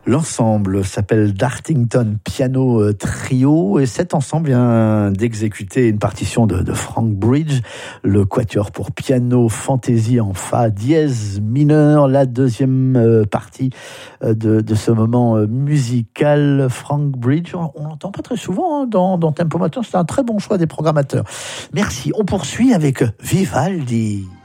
L'ensemble s'appelle Dartington Piano Trio et cet ensemble vient d'exécuter une partition de Frank Bridge, le quatuor pour piano fantaisie en fa dièse mineur, la deuxième partie de ce moment musical. Frank Bridge, on l'entend pas très souvent dans Tempo Matin, c'est un très bon choix des programmateurs. Merci, on poursuit avec Vivaldi.